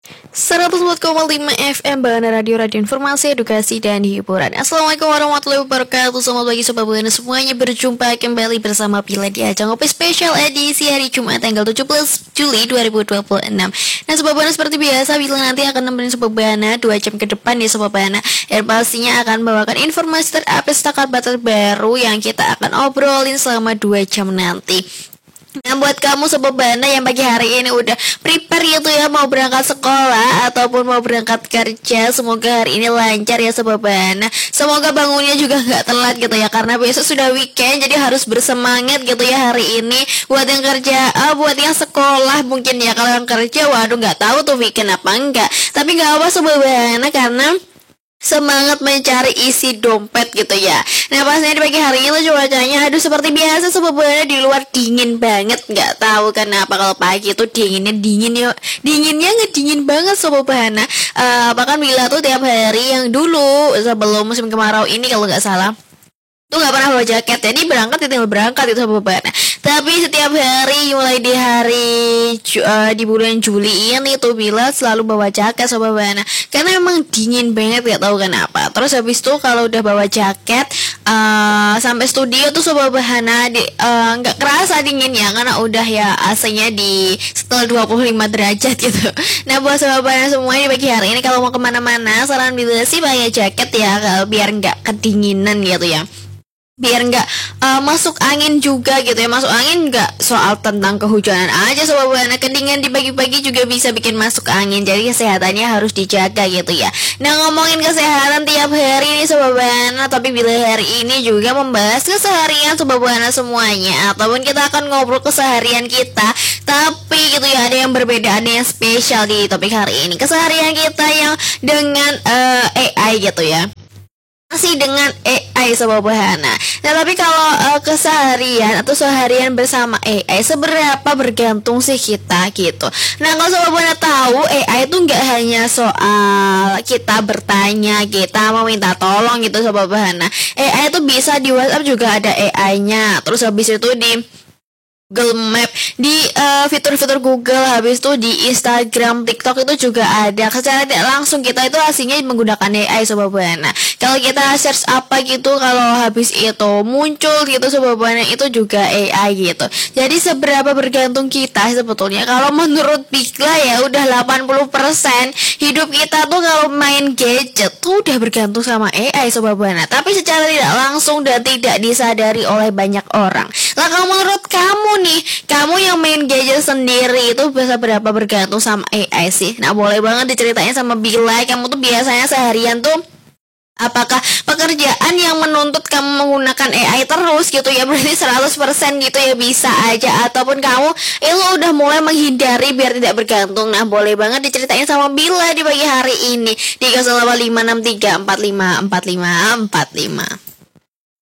104,5 FM Bahana Radio Informasi, Edukasi, dan Hiburan. Assalamualaikum warahmatullahi wabarakatuh. Selamat pagi Sobat Bahana semuanya. Berjumpa kembali bersama Bila di ajang Ngopi Spesial edisi hari Jumat tanggal 17 Juli 2026. Nah Sobat Bahana, seperti biasa Bila nanti akan nemenin Sobat Bahana 2 jam ke depan ya Sobat Bahana. Dan pastinya akan membawakan informasi terupdate terbaru yang kita akan obrolin selama 2 jam nanti. Nah buat kamu Sobat Bahana yang pagi hari ini udah prepare gitu ya, mau berangkat sekolah ataupun mau berangkat kerja, semoga hari ini lancar ya Sobat Bahana. Semoga bangunnya juga gak telat gitu ya, karena besok sudah weekend, jadi harus bersemangat gitu ya hari ini. Buat yang kerja, buat yang sekolah mungkin ya. Kalau yang kerja, waduh gak tahu tuh weekend apa enggak. Tapi gak apa Sobat Bahana, karena semangat mencari isi dompet gitu ya. Nah pastinya di pagi hari ini cuacanya aduh seperti biasa Sobat Bahana, di luar dingin banget. Nggak tahu kenapa kalau pagi itu dinginnya ngedingin banget Sobat Bahana. Bahkan Bila tuh tiap hari yang dulu sebelum musim kemarau ini kalau nggak salah tuh nggak pernah bawa jaket, jadi tinggal berangkat itu Sobat Bahana. Tapi setiap hari mulai di di bulan Juli ini tuh Bila selalu bawa jaket Sobat Bahana, karena emang dingin banget gak tahu kenapa. Terus habis itu kalau udah bawa jaket sampai studio tuh Sobat Bahana nggak kerasa dinginnya, karena udah ya AC-nya di setel 25 derajat gitu. Nah buat Sobat Bahana semua di pagi hari ini kalau mau kemana-mana, saran Bila sih pakai jaket ya, biar nggak kedinginan gitu ya, biar nggak masuk angin juga gitu ya. Masuk angin nggak soal tentang kehujanan aja Sobat Bahana, kedinginan di pagi-pagi juga bisa bikin masuk angin, jadi kesehatannya harus dijaga gitu ya. Nah ngomongin kesehatan tiap hari ini Sobat Bahana, tapi Bila hari ini juga membahas keseharian Sobat Bahana semuanya, ataupun kita akan ngobrol keseharian kita, tapi gitu ya ada yang berbeda, ada yang spesial di topik hari ini. Keseharian kita yang dengan AI gitu ya, masih dengan AI Sobat Bahana. Nah tapi kalau keseharian atau seharian bersama AI, seberapa bergantung sih kita gitu. Nah kalau Sobat Bahana tahu, AI itu nggak hanya soal kita bertanya, kita mau minta tolong gitu Sobat Bahana. AI itu bisa di WhatsApp juga ada AI-nya. Terus habis itu di Google Map, di fitur-fitur Google, habis itu di Instagram, TikTok itu juga ada. Secara tidak langsung kita itu aslinya menggunakan AI Sobat Bahana. Kalau kita search apa gitu, kalau habis itu muncul gitu Sobat Bahana, itu juga AI gitu. Jadi seberapa bergantung kita sebetulnya? Kalau menurut Bigla ya udah 80% hidup kita tuh kalau main gadget tuh udah bergantung sama AI Sobat Bahana. Tapi secara tidak langsung dan tidak disadari oleh banyak orang. Lah kalau menurut kamu nih, kamu yang main gadget sendiri itu bisa berapa bergantung sama AI sih? Nah boleh banget diceritain sama Bila, kamu tuh biasanya seharian tuh apakah pekerjaan yang menuntut kamu menggunakan AI terus gitu ya, berarti 100% gitu ya bisa aja, ataupun kamu itu udah mulai menghindari biar tidak bergantung. Nah boleh banget diceritain sama Bila di pagi hari ini di 085634545545.